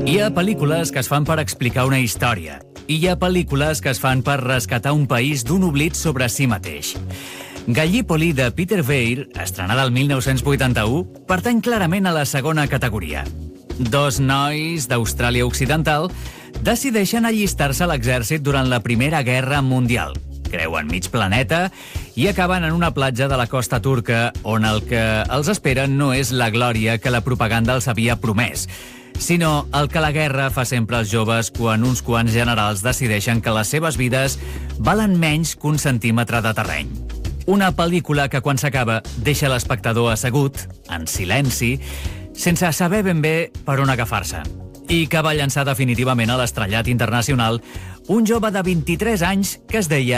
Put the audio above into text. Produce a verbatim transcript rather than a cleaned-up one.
Hi ha pel·lícules que es fan per explicar una història i hi ha pel·lícules que es fan per rescatar un país d'un oblit sobre si mateix. Gallipoli, de Peter Weir, estrenada el mil nou-cents vuitanta-u, pertany clarament a la segona categoria. Dos nois d'Austràlia Occidental decideixen allistar-se a l'exèrcit durant la Primera Guerra Mundial. Creuen mig planeta i acaben en una platja de la costa turca on el que els espera no és la glòria que la propaganda els havia promès, sinó el que la guerra fa sempre als joves quan uns quants generals decideixen que les seves vides valen menys que un centímetre de terreny. Una pel·lícula que quan s'acaba deixa l'espectador assegut, en silenci, sense saber ben bé per on agafar-se, i que va llançar definitivament a l'estrellat internacional un jove de vint-i-tres anys que es deia